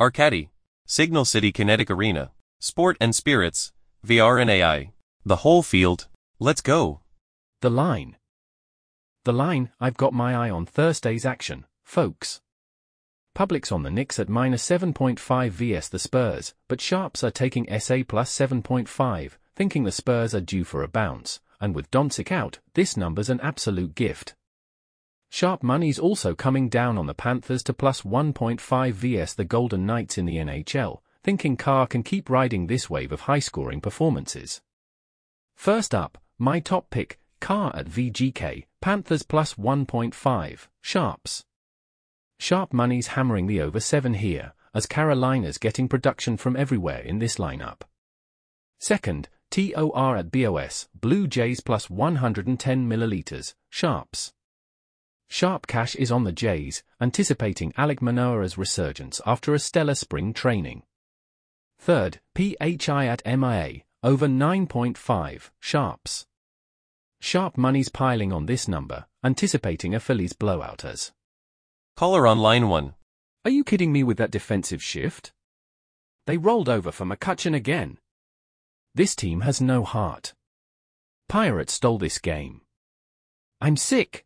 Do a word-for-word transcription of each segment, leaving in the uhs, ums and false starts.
Arcady, Signal City Kinetic Arena, Sport and Spirits, V R and A I. The whole field. Let's go. The line. The line, I've got my eye on Thursday's action, folks. Public's on the Knicks at minus seven point five versus the Spurs, but sharps are taking S A plus seven point five, thinking the Spurs are due for a bounce, and with Doncic out, this number's an absolute gift. Sharp money's also coming down on the Panthers to plus one point five versus the Golden Knights in the N H L, thinking Carr can keep riding this wave of high-scoring performances. First up, my top pick, Carr at V G K, Panthers plus one point five, sharps. Sharp money's hammering the over seven here, as Carolina's getting production from everywhere in this lineup. Second, T O R at B O S, Blue Jays plus one hundred ten milliliters, sharps. Sharp cash is on the Jays, anticipating Alek Manoah's resurgence after a stellar spring training. Third, P H I at M I A, over nine point five, sharps. Sharp money's piling on this number, anticipating a Phillies blowout as. Caller on line one. Are you kidding me with that defensive shift? They rolled over for McCutchen again. This team has no heart. Pirates stole this game. I'm sick.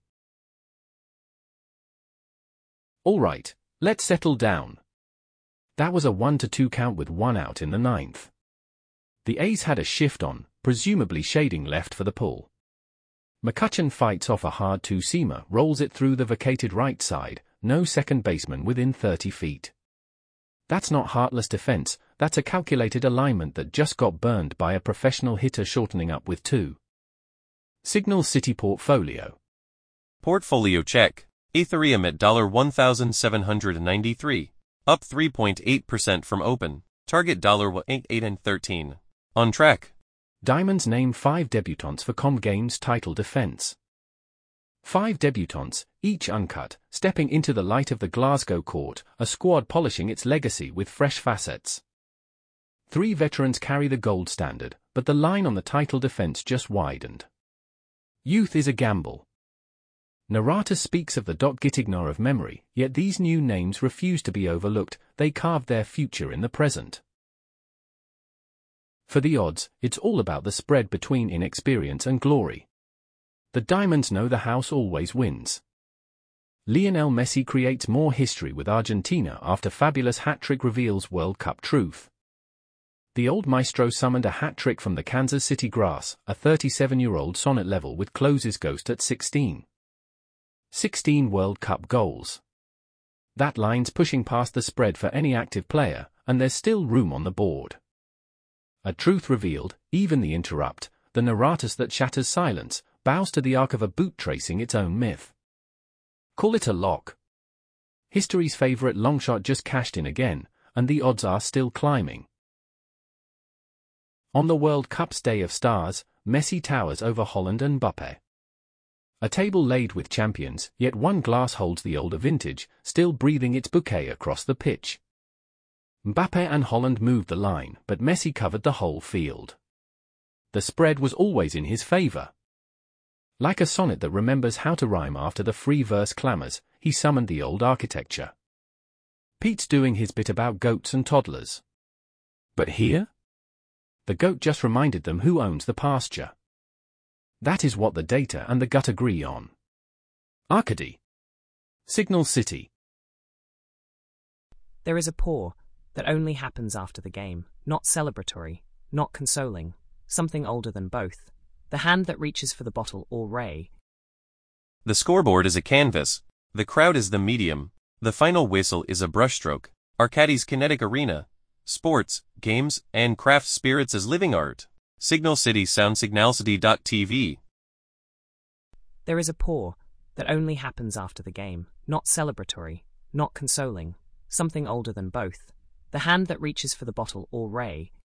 All right, let's settle down. That was a one to two count with one out in the ninth. The A's had a shift on, presumably shading left for the pull. McCutchen fights off a hard two-seamer, rolls it through the vacated right side, no second baseman within thirty feet. That's not heartless defense, that's a calculated alignment that just got burned by a professional hitter shortening up with two. Signal City portfolio. Portfolio check. Ethereum at one thousand seven hundred ninety-three, up three point eight percent from open, target one eighty-eight and thirteen. On track. Diamonds name five debutantes for Com Games title defense. Five debutantes, each uncut, stepping into the light of the Glasgow court, a squad polishing its legacy with fresh facets. Three veterans carry the gold standard, but the line on the title defense just widened. Youth is a gamble. Narata speaks of the Gitignor of memory, yet these new names refuse to be overlooked, they carved their future in the present. For the odds, it's all about the spread between inexperience and glory. The Diamonds know the house always wins. Lionel Messi creates more history with Argentina after fabulous hat-trick reveals World Cup truth. The old maestro summoned a hat-trick from the Kansas City grass, a thirty-seven-year-old sonnet level with closes ghost at sixteen. sixteen World Cup goals. That line's pushing past the spread for any active player, and there's still room on the board. A truth revealed, even the interrupt, the Naratus that shatters silence, bows to the arc of a boot tracing its own myth. Call it a lock. History's favorite longshot just cashed in again, and the odds are still climbing. On the World Cup's Day of Stars, Messi towers over Holland and Mbappé. A table laid with champions, yet one glass holds the older vintage, still breathing its bouquet across the pitch. Mbappé and Holland moved the line, but Messi covered the whole field. The spread was always in his favor. Like a sonnet that remembers how to rhyme after the free verse clamors, he summoned the old architecture. Pete's doing his bit about goats and toddlers. But here? The goat just reminded them who owns the pasture. That is what the data and the gut agree on. Arcady. Signal City. There is a pour that only happens after the game, not celebratory, not consoling, something older than both. The hand that reaches for the bottle or ray. The scoreboard is a canvas, the crowd is the medium, the final whistle is a brushstroke. Arcady's Kinetic Arena, sports, games, and craft spirits as living art. Signal City Sound Signalcity dot T V. There is a pour that only happens after the game, not celebratory, not consoling, something older than both. The hand that reaches for the bottle or ray